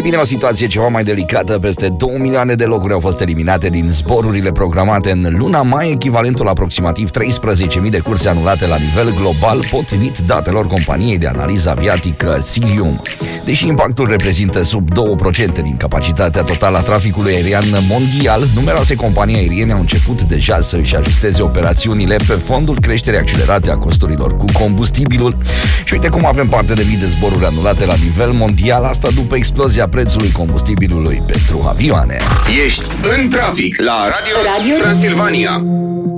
bine, o situație ceva mai delicată. Peste 2 milioane de locuri au fost eliminate din zborurile programate în luna mai, echivalentul aproximativ 13.000 de curse anulate la nivel global, potrivit datelor companiei de analiză aviatică Cilium. Deși impactul reprezintă sub 2% din capacitatea totală a traficului aerian mondial, numeroase companii aeriene au început deja să își ajusteze operațiunile pe fondul creșterii accelerate a costurilor cu combustibilul. Și uite cum avem parte de mii de zboruri anulate la nivel mondial, asta după explozia prețului combustibilului pentru avioane. Ești în trafic la Radio Transilvania.